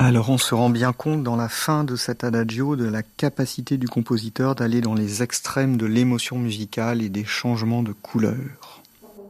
Alors on se rend bien compte dans la fin de cet adagio de la capacité du compositeur d'aller dans les extrêmes de l'émotion musicale et des changements de couleurs.